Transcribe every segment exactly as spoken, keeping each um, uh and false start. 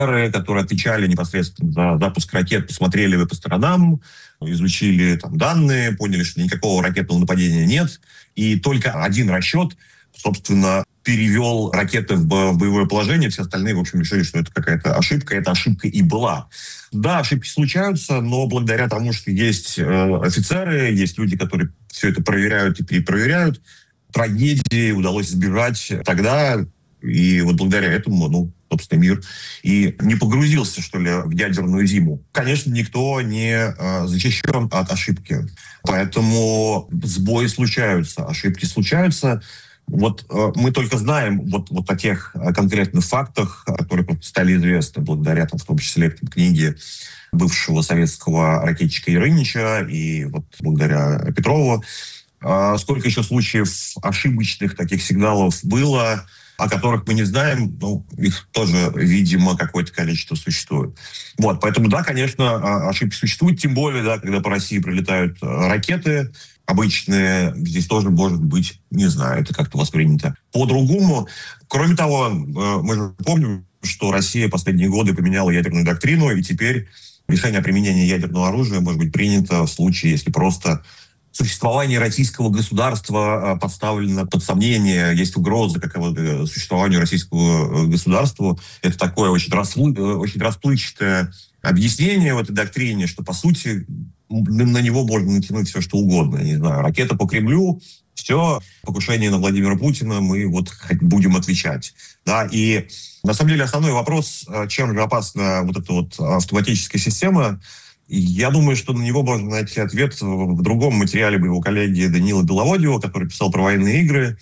которые отвечали непосредственно за запуск ракет, посмотрели по сторонам, изучили там данные, поняли, что никакого ракетного нападения нет. И только один расчет, собственно, перевел ракеты в боевое положение. Все остальные, в общем, решили, что это какая-то ошибка. Эта ошибка и была. Да, ошибки случаются, но благодаря тому, что есть э, офицеры, есть люди, которые все это проверяют и перепроверяют, трагедии удалось избежать тогда. И вот благодаря этому, ну, собственно, мир и не погрузился, что ли, в ядерную зиму. Конечно, никто не э, защищен от ошибки. Поэтому сбои случаются, ошибки случаются. Вот э, мы только знаем вот, вот о тех конкретных фактах, которые стали известны благодаря, там, в том числе, книге бывшего советского ракетчика Ярынича и вот благодаря Петрову. Э, сколько еще случаев ошибочных таких сигналов было, о которых мы не знаем, ну, их тоже, видимо, какое-то количество существует. Вот, поэтому, да, конечно, ошибки существуют, тем более, да, когда по России прилетают ракеты обычные, здесь тоже может быть, не знаю, это как-то воспринято по-другому. Кроме того, мы же помним, что Россия последние годы поменяла ядерную доктрину, и теперь решение о применении ядерного оружия может быть принято в случае, если просто существование российского государства подставлено под сомнение, есть угроза какого-то существованию российского государства. Это такое очень, расплы... очень расплывчатое объяснение в этой доктрине, что, по сути, на него можно натянуть все, что угодно. Не знаю, ракета по Кремлю, все, покушение на Владимира Путина, мы вот будем отвечать. Да, и на самом деле основной вопрос, чем же опасна вот эта вот автоматическая система, я думаю, что на него можно найти ответ в другом материале моего коллеги Даниила Беловодьева, который писал про военные игры.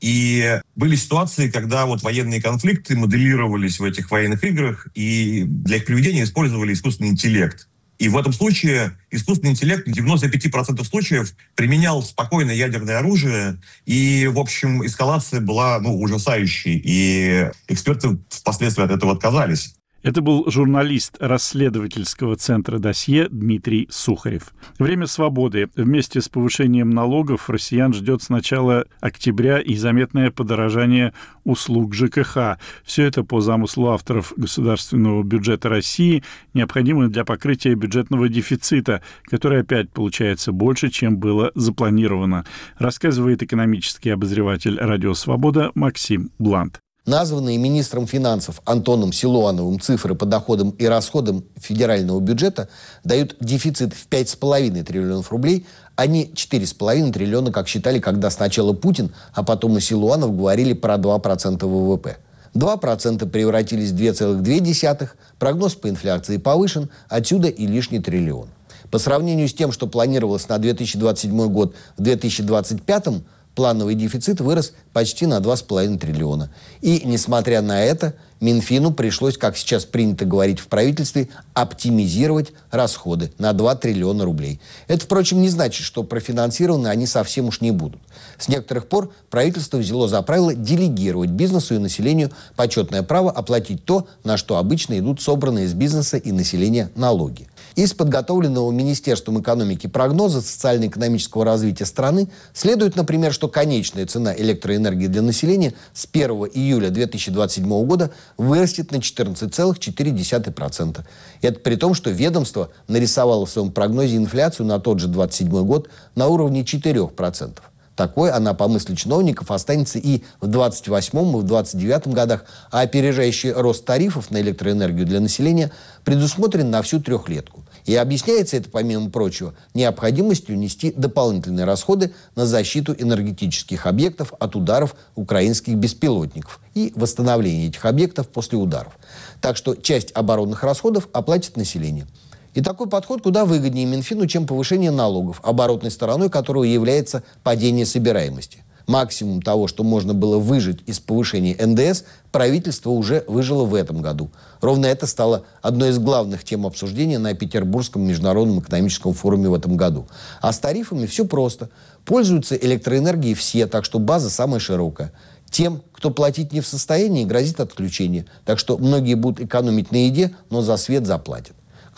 И были ситуации, когда вот военные конфликты моделировались в этих военных играх, и для их приведения использовали искусственный интеллект. И в этом случае искусственный интеллект в девяноста пяти процентах случаев применял спокойно ядерное оружие, и, в общем, эскалация была, ну, ужасающей, и эксперты впоследствии от этого отказались. Это был журналист расследовательского центра «Досье» Дмитрий Сухарев. Время свободы. Вместе с повышением налогов россиян ждет с начала октября и заметное подорожание услуг ЖКХ. Все это по замыслу авторов государственного бюджета России необходимо для покрытия бюджетного дефицита, который опять получается больше, чем было запланировано, рассказывает экономический обозреватель «Радио Свобода» Максим Блант. Названные министром финансов Антоном Силуановым цифры по доходам и расходам федерального бюджета дают дефицит в пять с половиной триллионов рублей, а не четыре с половиной триллиона, как считали, когда сначала Путин, а потом и Силуанов говорили про два процента ВВП. два процента превратились в два целых две десятых, прогноз по инфляции повышен, отсюда и лишний триллион. По сравнению с тем, что планировалось на две тысячи двадцать седьмой год, в две тысячи двадцать пятом плановый дефицит вырос почти на два с половиной триллиона. И, несмотря на это, Минфину пришлось, как сейчас принято говорить в правительстве, оптимизировать расходы на два триллиона рублей. Это, впрочем, не значит, что профинансированы они совсем уж не будут. С некоторых пор правительство взяло за правило делегировать бизнесу и населению почетное право оплатить то, на что обычно идут собранные из бизнеса и населения налоги. Из подготовленного Министерством экономики прогноза социально-экономического развития страны следует, например, что конечная цена электроэнергии для населения с первого июля две тысячи двадцать седьмого года вырастет на четырнадцать целых четыре десятых процента. Это при том, что ведомство нарисовало в своем прогнозе инфляцию на тот же двадцать седьмой год на уровне четырех процентов. Такой она, по мысли чиновников, останется и в двадцать восьмом, и в двадцать девятом годах, а опережающий рост тарифов на электроэнергию для населения предусмотрен на всю трехлетку. И объясняется это, помимо прочего, необходимостью нести дополнительные расходы на защиту энергетических объектов от ударов украинских беспилотников и восстановление этих объектов после ударов. Так что часть оборонных расходов оплатит население. И такой подход куда выгоднее Минфину, чем повышение налогов, оборотной стороной которого является падение собираемости. Максимум того, что можно было выжить из повышения эн дэ эс, правительство уже выжило в этом году. Ровно это стало одной из главных тем обсуждения на Петербургском международном экономическом форуме в этом году. А с тарифами все просто. Пользуются электроэнергией все, так что база самая широкая. Тем, кто платить не в состоянии, грозит отключение. Так что многие будут экономить на еде, но за свет заплатят. К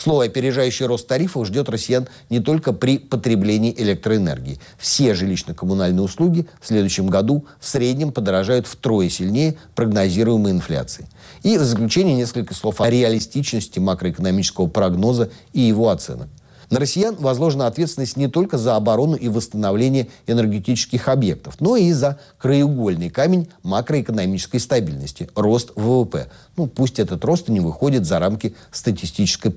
К слову, опережающий рост тарифов ждет россиян не только при потреблении электроэнергии. Все жилищно-коммунальные услуги в следующем году в среднем подорожают втрое сильнее прогнозируемой инфляции. И в заключение несколько слов о реалистичности макроэкономического прогноза и его оценок. На россиян возложена ответственность не только за оборону и восстановление энергетических объектов, но и за краеугольный камень макроэкономической стабильности – рост вэ вэ пэ. Ну, пусть этот рост не выходит за рамки статистической